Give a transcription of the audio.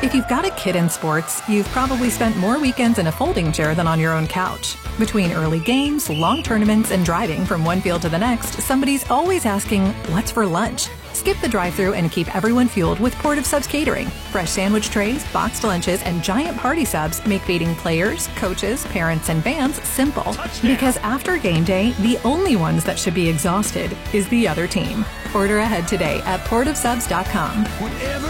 If you've got a kid in sports, you've probably spent more weekends in a folding chair than on your own couch. Between early games, long tournaments, and driving from one field to the next, somebody's always asking, what's for lunch? Skip the drive-thru and keep everyone fueled with Port of Subs catering. Fresh sandwich trays, boxed lunches, and giant party subs make feeding players, coaches, parents, and fans simple. Touchdown. Because after game day, the only ones that should be exhausted is the other team. Order ahead today at portofsubs.com. Whatever